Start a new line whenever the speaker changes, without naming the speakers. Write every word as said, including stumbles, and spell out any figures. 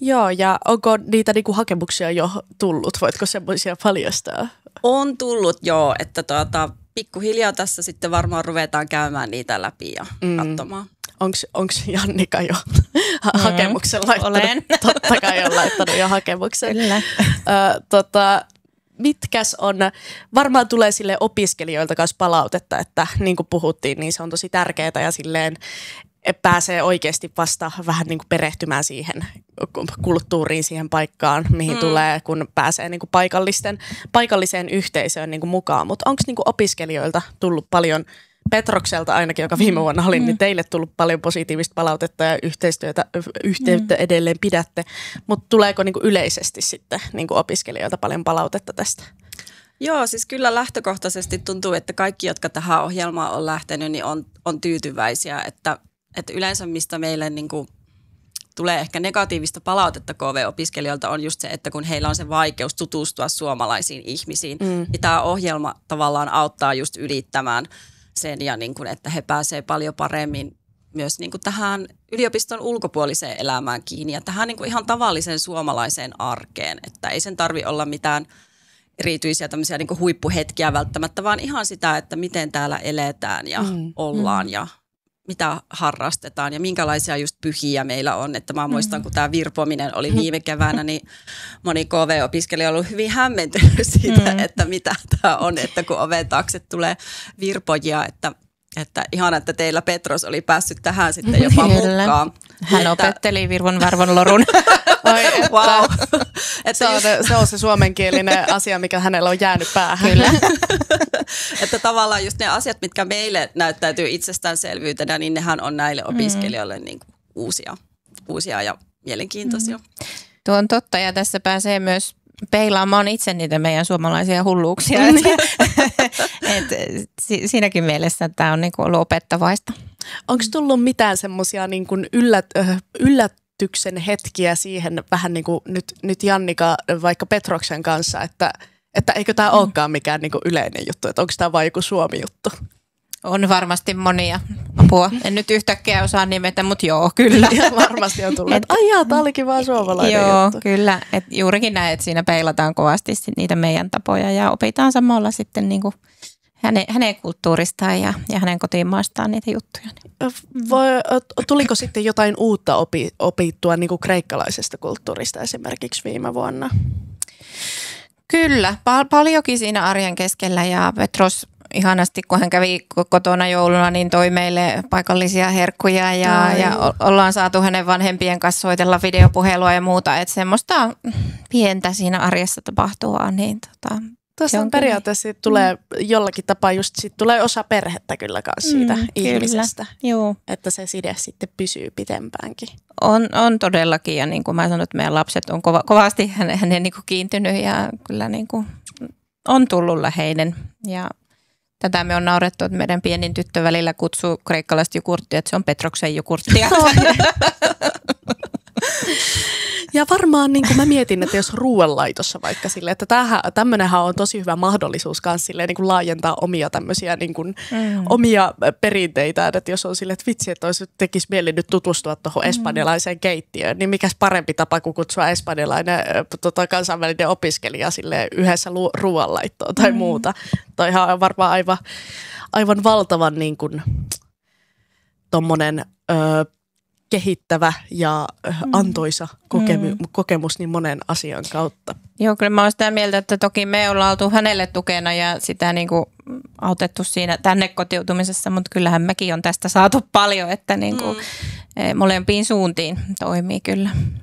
Joo, ja onko niitä niinku hakemuksia jo tullut? Voitko semmoisia paljastaa?
On tullut joo, että tuota, pikkuhiljaa tässä sitten varmaan ruvetaan käymään niitä läpi ja mm. katsomaan.
Onko Jannika jo ha- hakemuksen mm, laittanut?
Olen.
Totta kai on laittanut jo hakemuksen.
Kyllä.
Ö, tota, mitkäs on, varmaan tulee sille opiskelijoilta kanssa palautetta, että niin kuin puhuttiin, niin se on tosi tärkeää ja silleen pääsee oikeasti vasta vähän niin kuin perehtymään siihen kulttuuriin, siihen paikkaan, mihin mm. tulee, kun pääsee niin kuin paikallisten, paikalliseen yhteisöön niin kuin mukaan. Mutta onko niin kuin opiskelijoilta tullut paljon, Petrokselta ainakin, joka viime vuonna oli, mm. niin teille tullut paljon positiivista palautetta ja yhteistyötä, yhteyttä mm. edelleen pidätte. Mutta tuleeko niin kuin yleisesti sitten niin kuin opiskelijoilta paljon palautetta tästä?
Joo, siis kyllä lähtökohtaisesti tuntuu, että kaikki, jotka tähän ohjelmaan on lähtenyt, niin on, on tyytyväisiä, että Että yleensä mistä meille niin kuin tulee ehkä negatiivista palautetta K V-opiskelijoilta on just se, että kun heillä on se vaikeus tutustua suomalaisiin ihmisiin, mm. niin tämä ohjelma tavallaan auttaa just ylittämään sen ja niin kuin, että he pääsevät paljon paremmin myös niin kuin tähän yliopiston ulkopuoliseen elämään kiinni ja tähän niin kuin ihan tavalliseen suomalaiseen arkeen, että ei sen tarvitse olla mitään erityisiä tämmöisiä niin kuin huippuhetkiä välttämättä, vaan ihan sitä, että miten täällä eletään ja mm. ollaan ja mitä harrastetaan ja minkälaisia just pyhiä meillä on. Että mä muistan, mm. kun tämä virpominen oli viime keväänä, niin moni K V-opiskelija on ollut hyvin hämmentynyt siitä, mm. että mitä tämä on, että kun oven taakse tulee virpojia, että Että ihana, että teillä Petros oli päässyt tähän sitten jopa mukaan.
Hän
että
opetteli virvon varvon lorun.
Ai, että,
wow.
että se, on, se on se suomenkielinen asia, mikä hänellä on jäänyt päähän.
Kyllä.
Että tavallaan just ne asiat, mitkä meille näyttäytyy itsestäänselvyytenä, niin nehän on näille opiskelijoille niin kuin uusia, uusia ja mielenkiintoisia. Mm.
Tuo on totta ja tässä pääsee myös peilaamaan itse niitä meidän suomalaisia hulluuksia. Et, et, siinäkin mielessä tämä on niinku ollut opettavaista.
Onko tullut mitään semmoisia niinku yllät, yllätyksen hetkiä siihen vähän niin kuin nyt, nyt Jannika vaikka Petroksen kanssa, että, että eikö tämä mm. olekaan mikään niinku yleinen juttu, että onko tämä vain joku Suomi-juttu?
On varmasti monia apua. En nyt yhtäkkiä osaa nimetä, mutta joo, kyllä.
Ja varmasti on tullut, että aijaa, tämä olikin vaan suomalainen
joo,
juttu.
kyllä. Et juurikin näin, että siinä peilataan kovasti niitä meidän tapoja ja opitaan samalla sitten niinku hänen, hänen kulttuuristaan ja, ja hänen kotimaastaan niitä juttuja.
Voi, tuliko sitten jotain uutta opi, opittua niin kuin kreikkalaisesta kulttuurista esimerkiksi viime vuonna?
Kyllä, pal- paljonkin siinä arjen keskellä ja Petros ihanasti, kun hän kävi kotona jouluna, niin toi meille paikallisia herkkuja ja, ja ollaan saatu hänen vanhempien kanssa soitella videopuhelua ja muuta. Että semmoista pientä siinä arjessa tapahtuvaa. Niin tota,
Tuossa on periaatteessa tulee mm. jollakin tapaa just sit tulee osa perhettä kyllä kanssa siitä mm, ihmisestä.
Joo.
Että se side sitten pysyy pitempäänkin.
On, on todellakin ja niin kuin mä sanoin, että meidän lapset on kova, kovasti hänen, hänen niin kuin kiintynyt ja kyllä niin kuin on tullut läheinen ja tätä me on naurettu, että meidän pienin tyttö välillä kutsuu kreikkalaista jukurttia, että se on Petroksen jukurttia.
Ja varmaan niin kuin mä mietin, että jos ruoanlaitossa vaikka sille, että tämmöinenhän on tosi hyvä mahdollisuus myös silleen, niin kuin laajentaa omia tämmöisiä niin kuin, mm. omia perinteitä, että jos on silleen, että vitsi, että olisi, tekisi mieli nyt tutustua tuohon espanjalaiseen keittiöön, niin mikäs parempi tapa kuin kutsua espanjalainen tota, kansainvälinen opiskelija silleen yhdessä lu- ruoanlaittoon tai mm. muuta. Toihan on varmaan aivan, aivan valtavan niin kuin, tommonen ö, kehittävä ja antoisa kokemu- mm. kokemus niin monen asian kautta.
Joo, kyllä mä oon sitä mieltä, että toki me ollaan oltu hänelle tukena ja sitä niin kuin autettu siinä tänne kotiutumisessa, mutta kyllähän mekin on tästä saatu paljon, että niin kuin mm. molempiin suuntiin toimii kyllä.